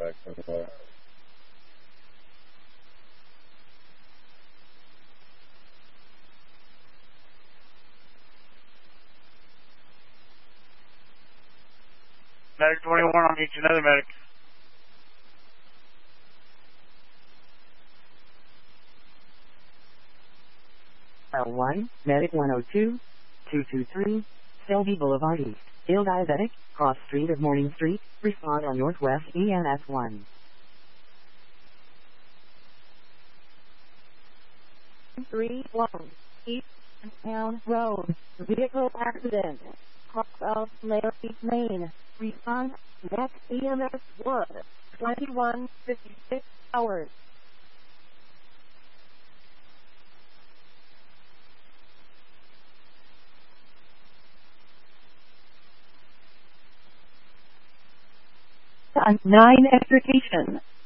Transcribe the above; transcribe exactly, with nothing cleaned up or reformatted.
Medic twenty-one, I'll get you another medic. L one, Medic one oh two, two two three, Selby Boulevard East, ill diabetic, cross street of Morning Street, respond on Northwest E N S one. three one, East Town Road, vehicle accident, cross of Larry Main, respond, next E M S one, twenty-one fifty-six hours. nine extrication.